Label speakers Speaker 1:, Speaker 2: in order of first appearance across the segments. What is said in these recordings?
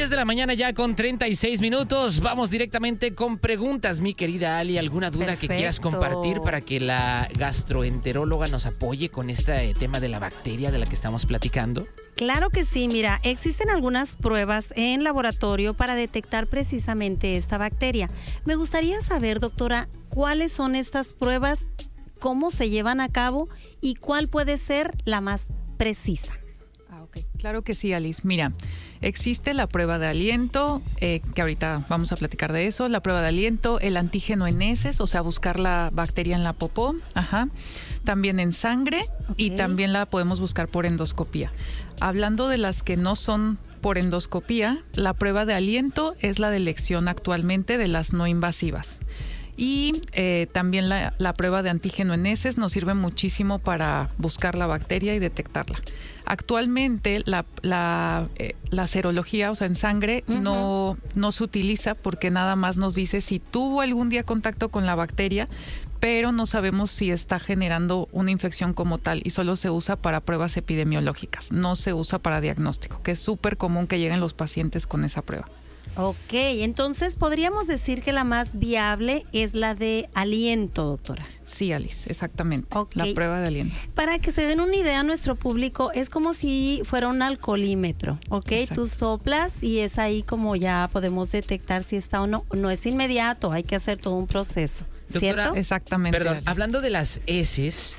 Speaker 1: 10 de la mañana ya con 36 minutos. Vamos directamente con preguntas, mi querida Ali. ¿Alguna duda que quieras compartir para que la gastroenteróloga nos apoye con este tema de la bacteria de la que estamos platicando?
Speaker 2: Claro que sí, mira, existen algunas pruebas en laboratorio para detectar precisamente esta bacteria. Me gustaría saber, doctora, cuáles son estas pruebas, cómo se llevan a cabo y cuál puede ser la más precisa.
Speaker 3: Okay. Claro que sí, Alice. Mira, existe la prueba de aliento, que ahorita vamos a platicar de eso, la prueba de aliento, el antígeno en heces, o sea, buscar la bacteria en la popó, también en sangre, y también la podemos buscar por endoscopía. Hablando de las que no son por endoscopía, la prueba de aliento es la de elección actualmente de las no invasivas. Y también la prueba de antígeno en heces nos sirve muchísimo para buscar la bacteria y detectarla. Actualmente la serología, o sea, en sangre, no se utiliza porque nada más nos dice si tuvo algún día contacto con la bacteria, pero no sabemos si está generando una infección como tal y solo se usa para pruebas epidemiológicas, no se usa para diagnóstico, que es súper común que lleguen los pacientes con esa prueba.
Speaker 2: Ok, entonces podríamos decir que la más viable es la de aliento, doctora.
Speaker 3: Sí, Alice, exactamente,
Speaker 2: Okay.
Speaker 3: La prueba de aliento.
Speaker 2: Para que se den una idea a nuestro público, es como si fuera un alcoholímetro, ¿ok?
Speaker 3: Exacto.
Speaker 2: Tú soplas y es ahí como ya podemos detectar si está o no. No es inmediato, hay que hacer todo un proceso, ¿cierto?
Speaker 1: Doctora,
Speaker 3: Exactamente.
Speaker 1: Perdón,
Speaker 3: Alice.
Speaker 1: hablando de las heces,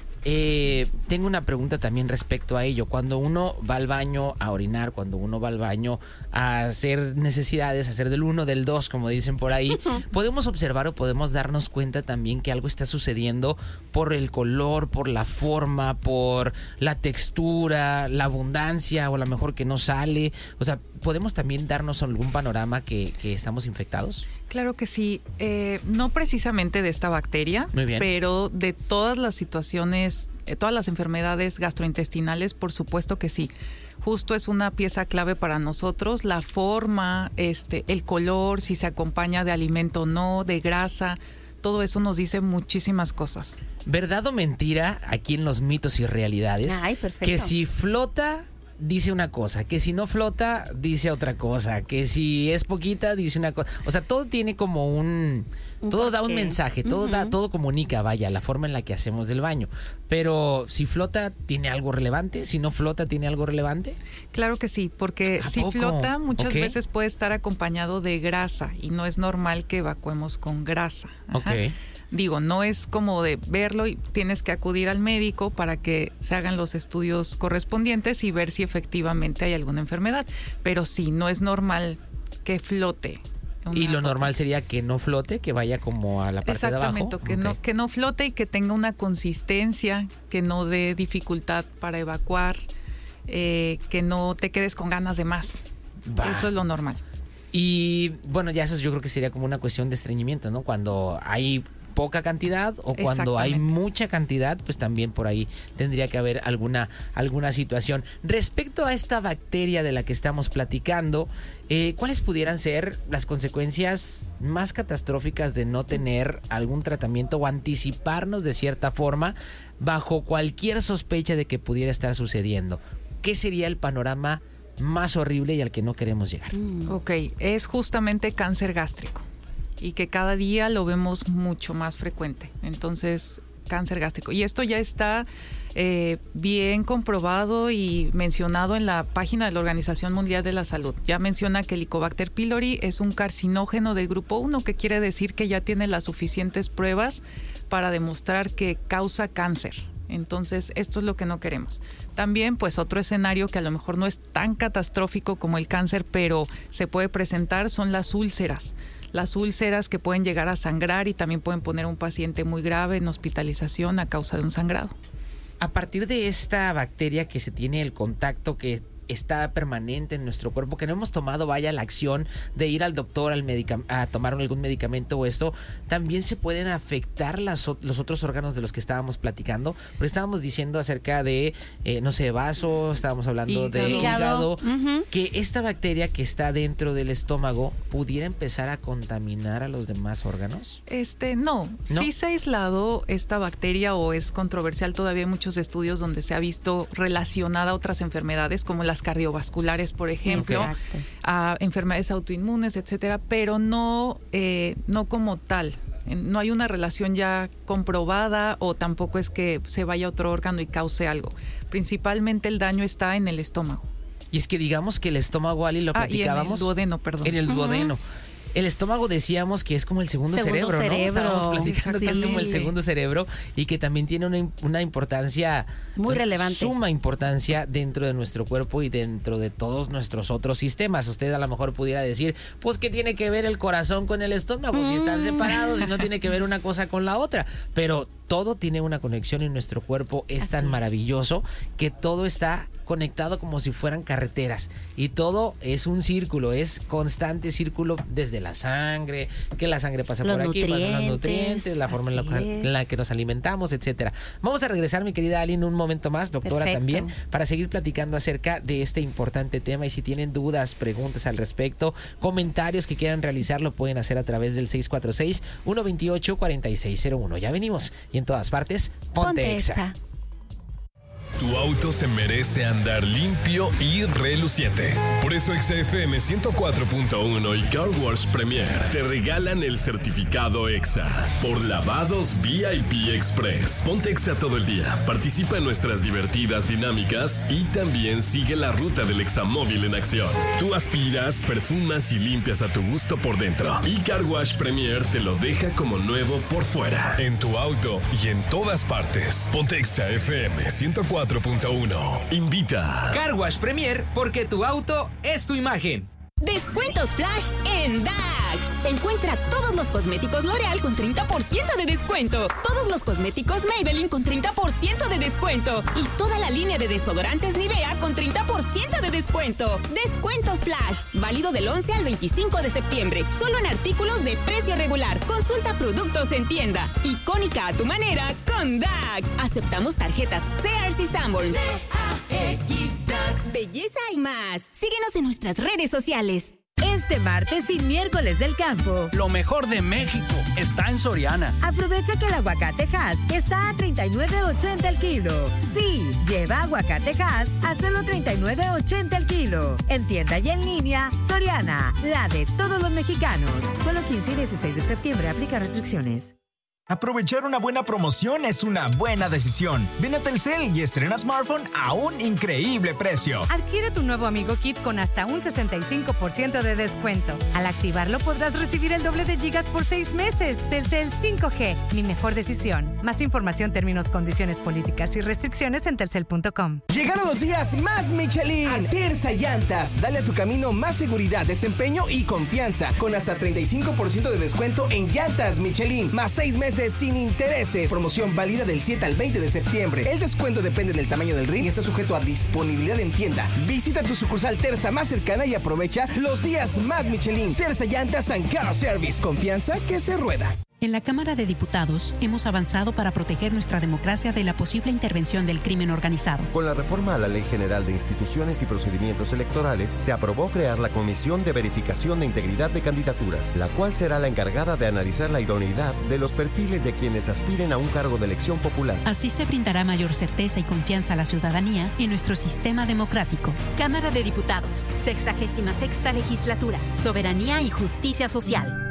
Speaker 1: tengo una pregunta también respecto a ello. Cuando uno va al baño a orinar, cuando uno va al baño a hacer necesidades, a hacer del 1, del 2, como dicen por ahí, podemos observar o podemos darnos cuenta también que algo está sucediendo por el color, por la forma, por la textura, la abundancia o a lo mejor que no sale. O sea, ¿podemos también darnos algún panorama que estamos infectados?
Speaker 3: Claro que sí, no precisamente de esta bacteria,
Speaker 1: Muy bien.
Speaker 3: pero de todas las situaciones, todas las enfermedades gastrointestinales, por supuesto que sí. Justo es una pieza clave para nosotros, la forma, el color, si se acompaña de alimento o no, de grasa, todo eso nos dice muchísimas cosas.
Speaker 1: ¿Verdad o mentira aquí en los mitos y realidades?
Speaker 2: Ay, perfecto.
Speaker 1: Que si flota, dice una cosa, que si no flota, dice otra cosa, que si es poquita, dice una cosa. O sea, todo tiene como todo da un mensaje, todo comunica, vaya, la forma en la que hacemos del baño. Pero si flota, ¿tiene algo relevante? Si no flota, ¿tiene algo relevante?
Speaker 3: Claro que sí, porque
Speaker 1: ¿A
Speaker 3: si
Speaker 1: poco?
Speaker 3: flota muchas
Speaker 1: Ok.
Speaker 3: veces puede estar acompañado de grasa y no es normal que evacuemos con grasa. Ajá.
Speaker 1: Ok.
Speaker 3: Digo, no es como de verlo y tienes que acudir al médico para que se hagan los estudios correspondientes y ver si efectivamente hay alguna enfermedad. Pero sí, no es normal que flote.
Speaker 1: Y lo
Speaker 3: una
Speaker 1: normal sería que no flote, que vaya como a la parte de abajo.
Speaker 3: Exactamente, que no flote y que tenga una consistencia, que no dé dificultad para evacuar, que no te quedes con ganas de más.
Speaker 1: Va.
Speaker 3: Eso es lo normal.
Speaker 1: Y bueno, ya eso yo creo que sería como una cuestión de estreñimiento, ¿no? Cuando hay poca cantidad o cuando hay mucha cantidad, pues también por ahí tendría que haber alguna situación. Respecto a esta bacteria de la que estamos platicando, ¿cuáles pudieran ser las consecuencias más catastróficas de no tener algún tratamiento o anticiparnos de cierta forma bajo cualquier sospecha de que pudiera estar sucediendo? ¿Qué sería el panorama más horrible y al que no queremos llegar?
Speaker 3: Ok, es justamente cáncer gástrico y que cada día lo vemos mucho más frecuente. Entonces, cáncer gástrico. Y esto ya está bien comprobado y mencionado en la página de la Organización Mundial de la Salud. Ya menciona que el Helicobacter pylori es un carcinógeno de grupo 1, que quiere decir que ya tiene las suficientes pruebas para demostrar que causa cáncer. Entonces, esto es lo que no queremos. También, pues, otro escenario que a lo mejor no es tan catastrófico como el cáncer, pero se puede presentar, son las úlceras. Las úlceras que pueden llegar a sangrar y también pueden poner a un paciente muy grave en hospitalización a causa de un sangrado.
Speaker 1: A partir de esta bacteria que se tiene el contacto, que está permanente en nuestro cuerpo, que no hemos tomado, vaya, la acción de ir al doctor a tomar algún medicamento o esto, también se pueden afectar los otros órganos de los que estábamos platicando, porque estábamos diciendo acerca de, no sé, vaso, estábamos hablando de hígado, que esta bacteria que está dentro del estómago pudiera empezar a contaminar a los demás órganos.
Speaker 3: No. Sí se ha aislado esta bacteria, o es controversial todavía, hay muchos estudios donde se ha visto relacionada a otras enfermedades como las enfermedades cardiovasculares, por ejemplo, a enfermedades autoinmunes, etcétera, pero no como tal. No hay una relación ya comprobada o tampoco es que se vaya a otro órgano y cause algo. Principalmente el daño está en el estómago.
Speaker 1: Y es que digamos que el estómago, Ali, lo platicábamos.
Speaker 3: Y en el duodeno, perdón.
Speaker 1: En el duodeno. El estómago decíamos que es como el segundo cerebro, ¿no? Estábamos platicando que es como el segundo cerebro y que también tiene una importancia
Speaker 2: muy relevante,
Speaker 1: suma importancia dentro de nuestro cuerpo y dentro de todos nuestros otros sistemas. Usted a lo mejor pudiera decir, pues, ¿qué tiene que ver el corazón con el estómago? Si están separados y no tiene que ver una cosa con la otra. Pero todo tiene una conexión en nuestro cuerpo. Es tan maravilloso que todo está conectado como si fueran carreteras y todo es un círculo, es constante círculo desde la sangre, que la sangre pasa por aquí, pasan los nutrientes, la forma en la que nos alimentamos, etcétera. Vamos a regresar, mi querida Aline, un momento más, doctora. Perfecto. También, para seguir platicando acerca de este importante tema, y si tienen dudas, preguntas al respecto, comentarios que quieran realizar, lo pueden hacer a través del 646-128-4601. Ya venimos, y en todas partes, Ponte Exa.
Speaker 4: Tu auto se merece andar limpio y reluciente. Por eso XFM 104.1 y Car Wash Premier te regalan el certificado EXA por lavados VIP Express. Ponte EXA todo el día, participa en nuestras divertidas dinámicas y también sigue la ruta del Examóvil en acción. Tú aspiras, perfumas y limpias a tu gusto por dentro. Y Car Wash Premier te lo deja como nuevo por fuera. En tu auto y en todas partes. Ponte EXA FM 104.1. Invita.
Speaker 5: Car Wash Premier, porque tu auto es tu imagen.
Speaker 6: Descuentos flash en DAX. Encuentra todos los cosméticos L'Oreal con 30% de descuento. Todos los cosméticos Maybelline con 30% de descuento. Y toda la línea de desodorantes Nivea con 30% de descuento. Descuentos flash. Válido del 11 al 25 de septiembre. Solo en artículos de precio regular. Consulta productos en tienda. Icónica a tu manera con DAX. Aceptamos tarjetas Sears y Sanborns. DAX. Belleza y más. Síguenos en nuestras redes sociales.
Speaker 7: Este martes y miércoles del campo,
Speaker 8: lo mejor de México está en Soriana.
Speaker 7: Aprovecha que el aguacate Hass está a $39.80 el kilo. Sí, lleva aguacate Hass a solo $39.80 el kilo. En tienda y en línea, Soriana, la de todos los mexicanos. Solo 15 y 16 de septiembre, aplica restricciones.
Speaker 9: Aprovechar una buena promoción es una buena decisión. Ven a Telcel y estrena smartphone a un increíble precio.
Speaker 10: Adquiere tu nuevo Amigo Kit con hasta un 65% de descuento. Al activarlo podrás recibir el doble de gigas por 6 meses. Telcel 5G, mi mejor decisión. Más información, términos, condiciones, políticas y restricciones en telcel.com.
Speaker 11: Llegaron los días más Michelin. A Terza Llantas, dale a tu camino más seguridad, desempeño y confianza. Con hasta 35% de descuento en llantas Michelin. Más 6 meses sin intereses. Promoción válida del 7 al 20 de septiembre. El descuento depende del tamaño del ring y está sujeto a disponibilidad en tienda. Visita tu sucursal Terza más cercana y aprovecha los días más Michelin. Terza Llantas and Car Service. Confianza que se rueda.
Speaker 12: En la Cámara de Diputados hemos avanzado para proteger nuestra democracia de la posible intervención del crimen organizado.
Speaker 13: Con la reforma a la Ley General de Instituciones y Procedimientos Electorales, se aprobó crear la Comisión de Verificación de Integridad de Candidaturas, la cual será la encargada de analizar la idoneidad de los perfiles de quienes aspiren a un cargo de elección popular.
Speaker 12: Así se brindará mayor certeza y confianza a la ciudadanía en nuestro sistema democrático.
Speaker 14: Cámara de Diputados, 66ª Legislatura, Soberanía y Justicia Social.